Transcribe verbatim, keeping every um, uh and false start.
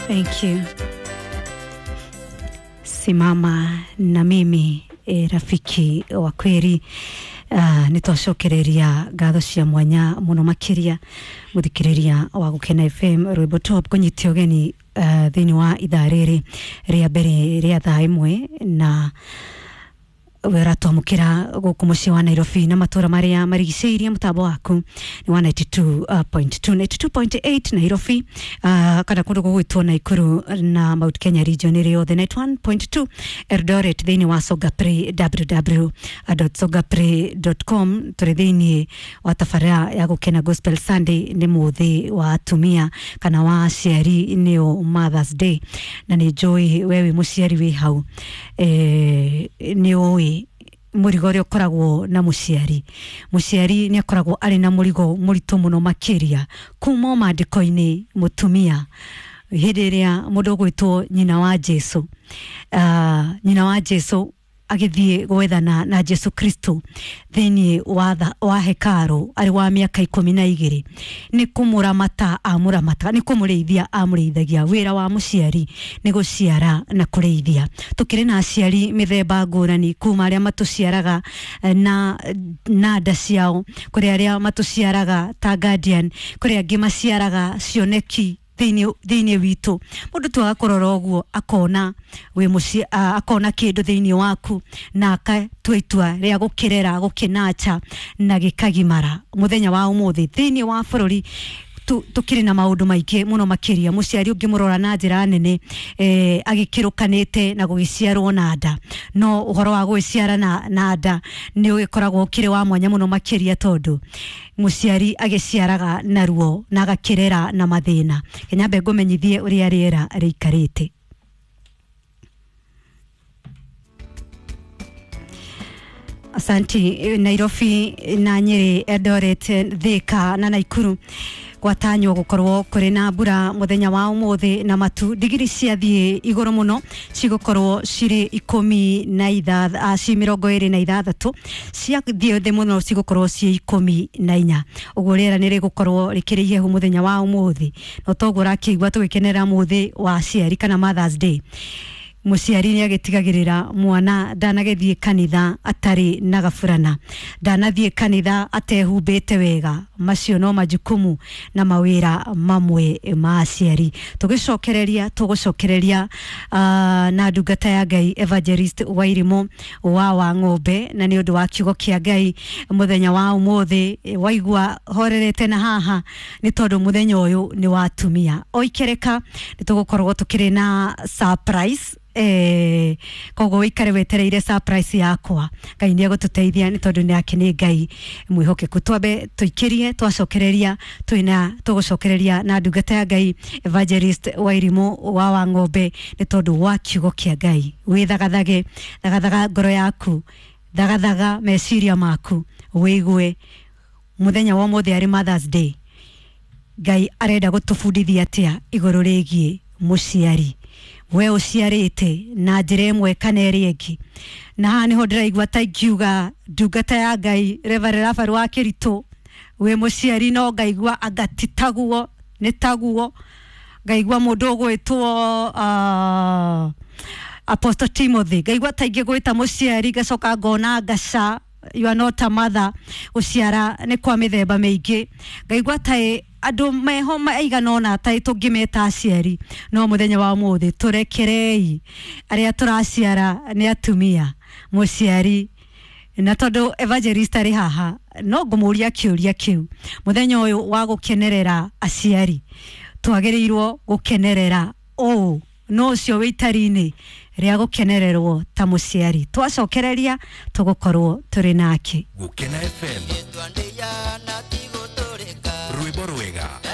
Thank you. Simama na mimi e, rafiki wa kweli. Uh, nitwacokereria ngatho cia mwanya muno makiria muthikiriria wa Gukena F M Rwimbo Top kunyitio geni uh, thini wa ithaa riri ria mbere ria thaa imwe na wera twamukira guku mucii wa Nairobi na matura maria marigiceirie mutambo waku ni wa ninety-two point two ninety-two point eight Nairobi uh, kana kundu gugwitwo Naikuru na Mount Kenya region rio the ninety-one point two Eldoret thini wa Sogapre w w w dot sogapre dot com turi thini wa tafara ya Gukena Gospel Sunday ni muthi wa atumia kana wa aciari nio Mother's Day na ni joy wewe muciari wi hau eh ni oi murigo ri ukoragwo na muciari muciari ni akoragwo ari na murigo murito muno makiria kuma mandiko-ini mutumia hidiria mundu gwitwo nyina wa Jesu uh, nyina wa Jesu agithie gwethana na Jesu Kristo thini wa wa hekaru ari wa miaka ikumi na igiri ni kumuramata amuramata ni kumureithia amureithagia wira wa muciari ni guciara na kureithia tukiri na aciari mithemba ngurani kuma aria matuciaraga na na nda ciao kuri aria matuciaraga ta guardian kuri angi maciaraga cioneki thini thini witu mundu tu akorora oguo akona we muci uh, akona kindu thini waku na akatwitua ria gukirera gukinacha na gikagimara muthenya wa umuthi thini wa bururi tu tukiri na maundu maingi muno makiria muciari ungimurora na njira nene eh agikirukanite na gugiciarwo na nda no uhoro wa gwiciara na na nda ni ugikoragwo ukiri wa mwanya muno makiria tondu muciari agiciaraga na ruo na agakirera na mathina kenyambe ngumenyithie uria riera riikarite. Asanti. Nairobi na Nyeri, Eldoret, Thika na Naikuru gwatanyo gukorwo kuri na mbura muthenya wa umuthi na matu digiri cia thie iguru muno cigukorwo ciri ikumi na ithatha ci mirongo iri na ithathatu cia thie the muno cigukorwo ci ikumi na inya uguo riera ni rigukorwo rikiriye hu muthenya wa umuthi no togura kigwa tugikenera muthi wa ciari kana Mother's Day. Muciari ni agitigagirira mwana ndanagethie kanitha atari na gafurana ndanathie kanitha atehumbite wega macio no majukumu na mawira mamwe ma aciari tugicokereria tugucokereria uh, na ndungata ya Ngai Evangelist Wairimo wa wa ng'ombe na ni undu wa kiugo kia Ngai muthenya wa umuthi waigua horerete na haha ni tondu muthenya uyu ni wa atumia oikereka ni tugukorwo tukiri na surprise eh kogo ikare wetereire surprise yakwa Ngai ni agututeithia ni tondu ni akini Ngai mwihokeku twambe tuikirie twacokereria twina tugucokereria na ndungata ya Ngai Evangelist Wairimo wa wa ng'ombe ni tondu wa kiugo kia Ngai withagathage thagathaga ngoro yaku thagathaga meciria maku wigue muthenya wa muthi ari Mother's Day Ngai arenda gutubundithia atia iguru rigie muciari we uciarite na njira imwe kana iri ingi na hani ho ndiraigua ta ingiuga ndungata ya Ngai Reverend Rafael wa Kirito we muciari no ngaigua agatitaguo ni taguo ngaigua mundu ugwitwo uh, Apostle Timothy ngaigua ta ingi gwita muciari gacoka ngona ngaca you are not a mother uciara ni kwa mithemba mingi ngaigua ta andu meho maiganona ta itungimeta aciari no muthenya wa umuthi turekerei aria turaciara ni atumia muciari na tondu Evangelist ari haha no ngumuria kiuria kiu muthenya uyu wa gukenerera aciari twagereirwo gukenerera o no cio witari-ini ria gukenererwo ta muciari twacokereria tugukorwo turi nake. Gukena F M Rwimbo rwega